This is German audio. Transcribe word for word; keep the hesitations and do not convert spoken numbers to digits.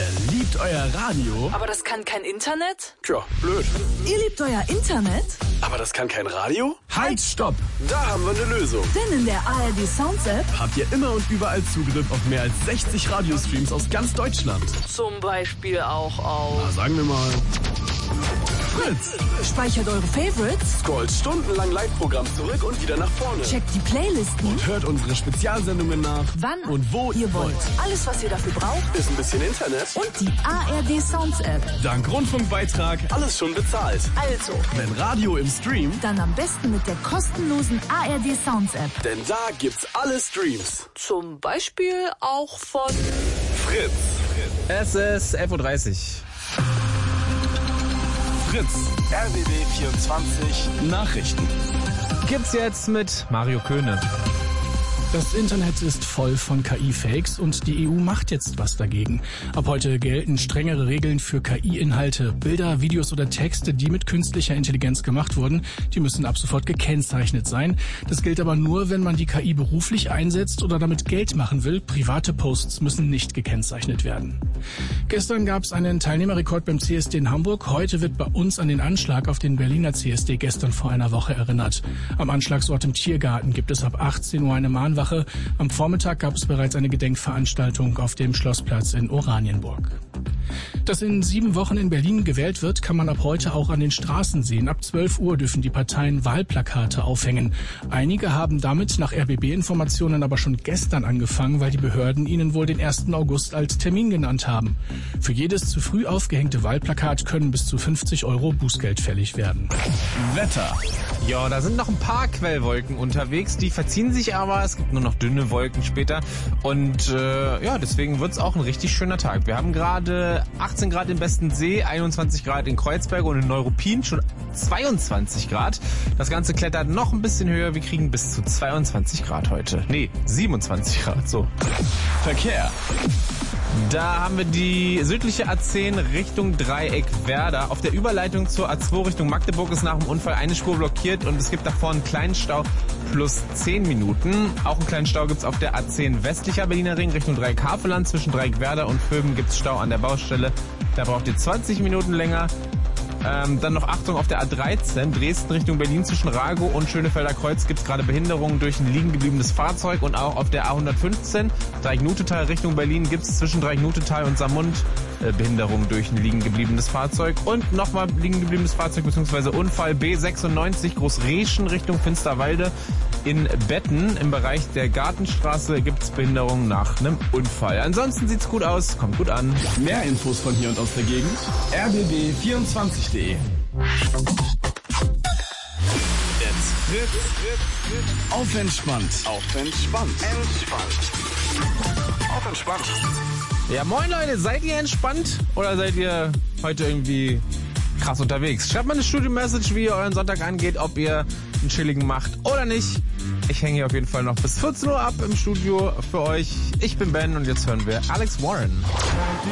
Ihr liebt euer Radio? Aber das kann kein Internet? Tja, blöd. Ihr liebt euer Internet? Aber das kann kein Radio? Halt, stopp! Da haben wir eine Lösung. Denn in der A R D Sounds App habt ihr immer und überall Zugriff auf mehr als sechzig Radiostreams aus ganz Deutschland. zum Beispiel auch auf Na, sagen wir mal Fritz. speichert eure Favorites, Scrollt stundenlang Live-Programm zurück und wieder nach vorne. checkt die Playlisten, Und hört unsere Spezialsendungen nach, wann und wo ihr wollt. Alles, was ihr dafür braucht Ist ein bisschen Internet und die A R D Sounds App. dank Rundfunkbeitrag alles schon bezahlt. Also, Wenn Radio im Stream, dann am besten mit der kostenlosen A R D Sounds App. denn da gibt's alle Streams. Zum Beispiel auch von Fritz. Es ist elf Uhr dreißig. Fritz. R B B vierundzwanzig Nachrichten. Gibt's jetzt mit Mario Köhne. Das Internet ist voll von K I-Fakes und die E U macht jetzt was dagegen. Ab heute gelten strengere Regeln für K I-Inhalte. Bilder, Videos oder Texte, die mit künstlicher Intelligenz gemacht wurden, die müssen ab sofort gekennzeichnet sein. Das gilt aber nur, wenn man die K I beruflich einsetzt oder damit Geld machen will. Private Posts müssen nicht gekennzeichnet werden. Gestern gab es einen Teilnehmerrekord beim C S D in Hamburg. Heute wird bei uns an den Anschlag auf den Berliner C S D gestern vor einer Woche erinnert. Am Anschlagsort im Tiergarten gibt es ab achtzehn Uhr eine Mahnwache. Am Vormittag gab es bereits eine Gedenkveranstaltung auf dem Schlossplatz in Oranienburg. Dass in sieben Wochen in Berlin gewählt wird, kann man ab heute auch an den Straßen sehen. Ab zwölf Uhr dürfen die Parteien Wahlplakate aufhängen. Einige haben damit nach R B B-Informationen aber schon gestern angefangen, weil die Behörden ihnen wohl den ersten August als Termin genannt haben. Für jedes zu früh aufgehängte Wahlplakat können bis zu fünfzig Euro Bußgeld fällig werden. Wetter. Ja, da sind noch ein paar Quellwolken unterwegs, die verziehen sich aber, es gibt nur noch dünne Wolken später und äh, ja, deswegen wird's auch ein richtig schöner Tag. Wir haben gerade achtzehn Grad in Bestensee, einundzwanzig Grad in Kreuzberg und in Neuruppin schon zweiundzwanzig Grad. Das Ganze klettert noch ein bisschen höher, wir kriegen bis zu zweiundzwanzig Grad heute. Nee, siebenundzwanzig Grad, so. Verkehr. Da haben wir die südliche A zehn Richtung Dreieck Werder. Auf der Überleitung zur A zwei Richtung Magdeburg ist nach dem Unfall eine Spur blockiert und es gibt davor einen kleinen Stau plus zehn Minuten. Auch einen kleinen Stau gibt's auf der A zehn westlicher Berliner Ring Richtung Dreieck Havelland. Zwischen Dreieck Werder und Vöben gibt's Stau an der Baustelle. Da braucht ihr zwanzig Minuten länger. Ähm, dann noch Achtung auf der A dreizehn, Dresden Richtung Berlin zwischen Rago und Schönefelder Kreuz gibt es gerade Behinderungen durch ein liegen gebliebenes Fahrzeug und auch auf der A hundertfünfzehn, Dreieck-Nutetal Richtung Berlin gibt es zwischen Dreieck-Nutetal und Saarmund äh, Behinderungen durch ein liegen gebliebenes Fahrzeug und nochmal liegen gebliebenes Fahrzeug bzw. Unfall B sechsundneunzig Großreschen Richtung Finsterwalde. In Betten im Bereich der Gartenstraße gibt es Behinderungen nach einem Unfall. Ansonsten sieht's gut aus, kommt gut an. Mehr Infos von hier und aus der Gegend. R B B vierundzwanzig punkt de. Jetzt Fritz. Auf entspannt. Auf entspannt. Entspannt. Auf entspannt. Ja, moin Leute, seid ihr entspannt oder seid ihr heute irgendwie krass unterwegs? Schreibt mal eine Studio-Message, wie ihr euren Sonntag angeht, ob ihr einen chilligen macht oder nicht. Ich hänge hier auf jeden Fall noch bis vierzehn Uhr ab im Studio für euch. Ich bin Ben und jetzt hören wir Alex Warren.